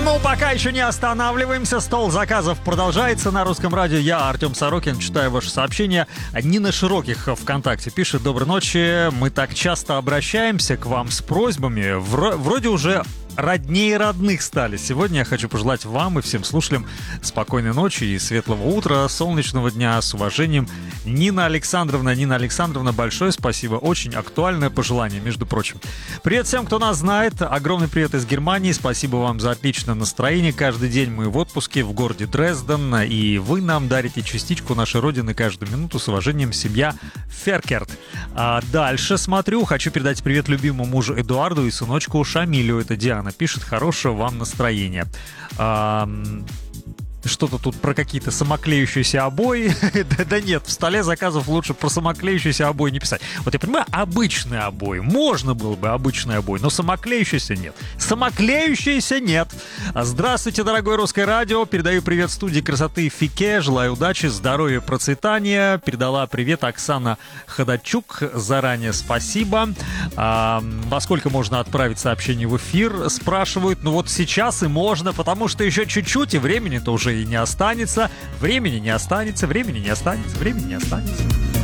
Ну, пока еще не останавливаемся. Стол заказов продолжается на Русском радио. Я, Артем Сорокин, читаю ваши сообщения. Нина Широких ВКонтакте пишет: доброй ночи. Мы так часто обращаемся к вам с просьбами. Вроде уже роднее родных стали. Сегодня я хочу пожелать вам и всем слушателям спокойной ночи и светлого утра, солнечного дня. С уважением, Нина Александровна. Нина Александровна, большое спасибо. Очень актуальное пожелание, между прочим. Привет всем, кто нас знает. Огромный привет из Германии. Спасибо вам за отличное настроение. Каждый день мы в отпуске в городе Дрезден, и вы нам дарите частичку нашей родины каждую минуту. С уважением, семья Феркерт. А дальше смотрю. Хочу передать привет любимому мужу Эдуарду и сыночку Шамилю. Это Диана пишет: хорошего вам настроения. Что-то тут про какие-то самоклеющиеся обои. Да нет, в столе заказов лучше про самоклеющиеся обои не писать. Вот я понимаю, обычные обои. Можно было бы обычные обои, но самоклеющиеся нет. Самоклеющиеся нет. Здравствуйте, дорогое Русское радио. Передаю привет студии красоты Фике. Желаю удачи, здоровья, процветания. Передала привет Оксана Ходачук. Заранее спасибо. Во сколько можно отправить сообщение в эфир? Спрашивают. Ну вот сейчас и можно, потому что еще чуть-чуть, и времени-то уже и не останется. Времени не останется.